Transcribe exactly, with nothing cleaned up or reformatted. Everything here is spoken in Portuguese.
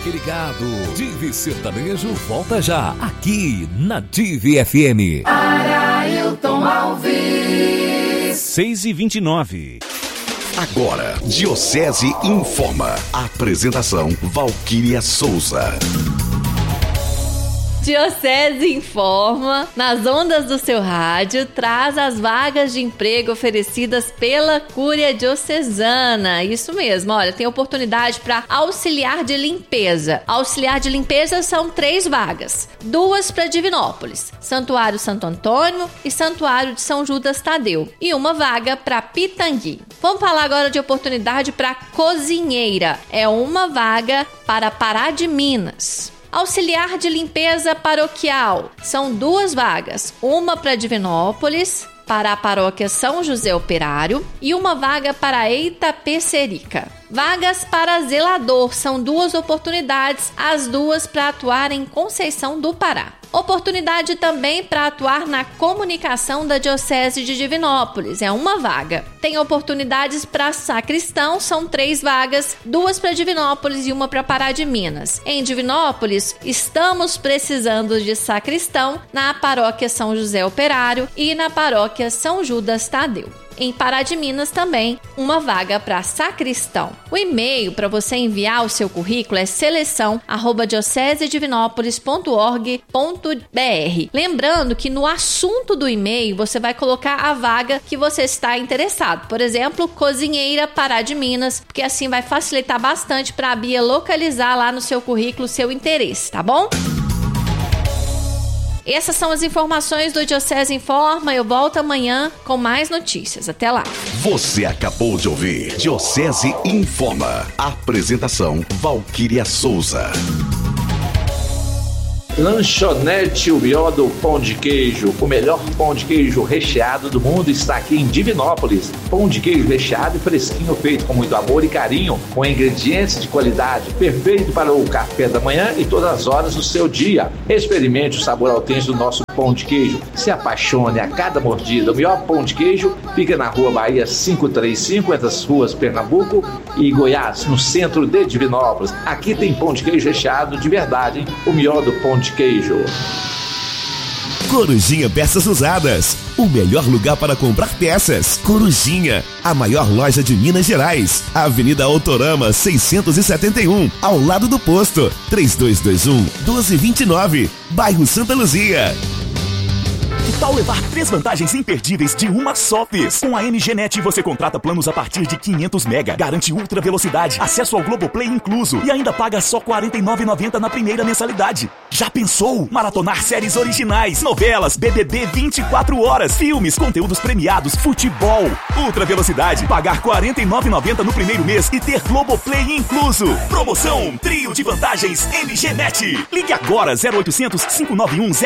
Fique ligado. Divi Sertanejo volta já, aqui na Divi F M. Arailton Alves. seis e vinte e nove. Agora, Diocese informa. Apresentação Valquíria Souza. Diocese informa, nas ondas do seu rádio, traz as vagas de emprego oferecidas pela Cúria Diocesana. Isso mesmo, olha, tem oportunidade para auxiliar de limpeza. Auxiliar de limpeza são três vagas, duas para Divinópolis, Santuário Santo Antônio e Santuário de São Judas Tadeu, e uma vaga para Pitangui. Vamos falar agora de oportunidade para cozinheira. É uma vaga para Pará de Minas. Auxiliar de limpeza paroquial. São duas vagas, uma para Divinópolis, para a paróquia São José Operário, e uma vaga para Itapecerica. Vagas para zelador, são duas oportunidades, as duas para atuar em Conceição do Pará. Oportunidade também para atuar na comunicação da Diocese de Divinópolis, é uma vaga. Tem oportunidades para sacristão, são três vagas, duas para Divinópolis e uma para Pará de Minas. Em Divinópolis, estamos precisando de sacristão na paróquia São José Operário e na paróquia São Judas Tadeu. Em Pará de Minas também, uma vaga para sacristão. O e-mail para você enviar o seu currículo é seleção arroba diocesedivinópolis ponto org ponto br. Lembrando que no assunto do e-mail você vai colocar a vaga que você está interessado. Por exemplo, cozinheira Pará de Minas, porque assim vai facilitar bastante para a Bia localizar lá no seu currículo o seu interesse, tá bom? Essas são as informações do Diocese Informa. Eu volto amanhã com mais notícias. Até lá. Você acabou de ouvir Diocese Informa. Apresentação Valquíria Souza. Lanchonete O Miodo Pão de Queijo, o melhor pão de queijo recheado do mundo, está aqui em Divinópolis. Pão de queijo recheado e fresquinho, feito com muito amor e carinho, com ingredientes de qualidade, perfeito para o café da manhã e todas as horas do seu dia. Experimente o sabor autêntico do nosso pão de queijo. Se apaixone a cada mordida. O melhor pão de queijo fica na Rua Bahia quinhentos e trinta e cinco, entre as ruas Pernambuco e Goiás, no centro de Divinópolis. Aqui tem pão de queijo recheado de verdade, hein? O melhor do pão de queijo. Corujinha Peças Usadas, o melhor lugar para comprar peças. Corujinha, a maior loja de Minas Gerais. Avenida Autorama seiscentos e setenta e um, ao lado do posto. três dois dois um, um dois dois nove, bairro Santa Luzia. Que tal levar três vantagens imperdíveis de uma só vez? Com a M G Net você contrata planos a partir de quinhentos mega, garante ultra velocidade, acesso ao Globoplay incluso e ainda paga só quarenta e nove reais e noventa centavos na primeira mensalidade. Já pensou? Maratonar séries originais, novelas, B B B vinte e quatro horas, filmes, conteúdos premiados, futebol. Ultra velocidade, pagar quarenta e nove reais e noventa centavos no primeiro mês e ter Globoplay incluso. Promoção Trio de Vantagens M G Net. Ligue agora zero oitocentos, cinco nove um zero